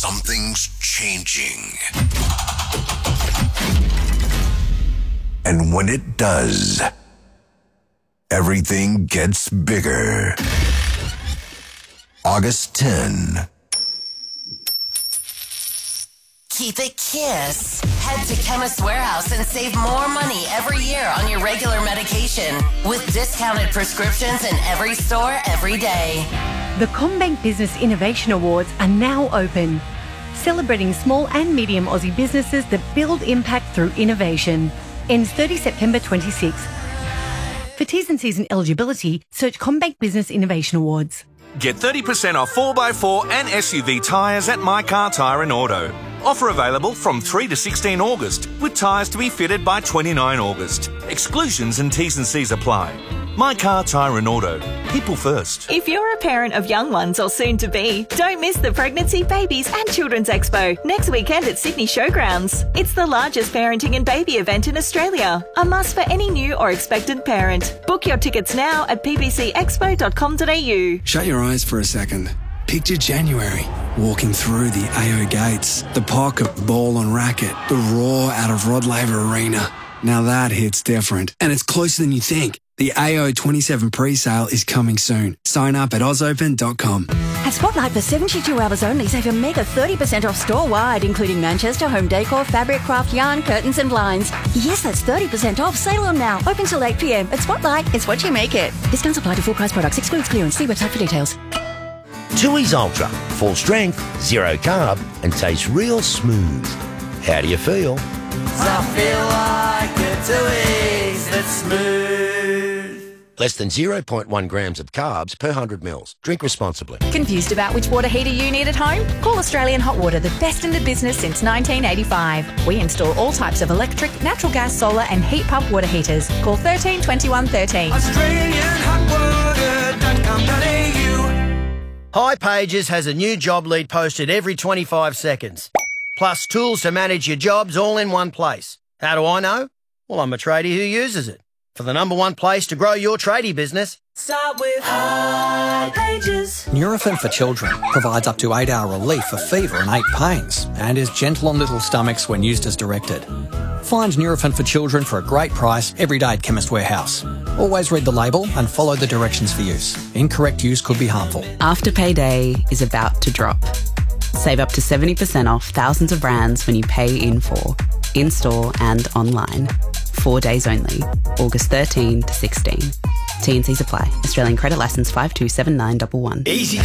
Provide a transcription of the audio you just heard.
Something's changing. And when it does, everything gets bigger. August 10. Keep it Kiss. Head to Chemist Warehouse and save more money every year on your regular medication with discounted prescriptions in every store every day. The CommBank Business Innovation Awards are now open, celebrating small and medium Aussie businesses that build impact through innovation. Ends 30 September 26. For T's and C's and eligibility, search CommBank Business Innovation Awards. Get 30% off 4x4 and SUV tyres at My Car Tyre and Auto. Offer available from 3 to 16 August, with tyres to be fitted by 29 August. Exclusions and T's and C's apply. My Car Tyre and Auto. People first. If you're a parent of young ones or soon to be, don't miss the Pregnancy, Babies and Children's Expo next weekend at Sydney Showgrounds. It's the largest parenting and baby event in Australia. A must for any new or expectant parent. Book your tickets now at ppcexpo.com.au. Shut your eyes for a second. Picture January, walking through the AO gates, the pocket, ball and racket, the roar out of Rod Laver Arena. Now that hits different, and it's closer than you think. The AO 27 pre-sale is coming soon. Sign up at ozopen.com. At Spotlight for 72 hours only, save a mega 30% off store-wide, including Manchester, home decor, fabric, craft, yarn, curtains and blinds. Yes, that's 30% off. Sale on now. Open till 8 p.m. At Spotlight, it's what you make it. Discounts apply to full-price products. Excludes clearance. See website for details. Tooheys Ultra. Full strength, zero carb, and tastes real smooth. How do you feel? I feel like a Tooheys that's smooth. Less than 0.1 grams of carbs per 100 mils. Drink responsibly. Confused about which water heater you need at home? Call Australian Hot Water, the best in the business since 1985. We install all types of electric, natural gas, solar and heat pump water heaters. Call 13 21 13. AustralianHotWater.com.au. hipages has a new job lead posted every 25 seconds. Plus tools to manage your jobs all in one place. How do I know? Well, I'm a tradie who uses it. For the number one place to grow your tradie business, start with hipages. Nurofen for Children provides up to 8-hour relief for fever and ache pains and is gentle on little stomachs when used as directed. Find Nurofen for Children for a great price every day at Chemist Warehouse. Always read the label and follow the directions for use. Incorrect use could be harmful. Afterpay Day is about to drop. Save up to 70% off thousands of brands when you pay in full, in-store and online. 4 days only, August 13 to 16. T&Cs apply. Australian Credit Licence 527911. Easy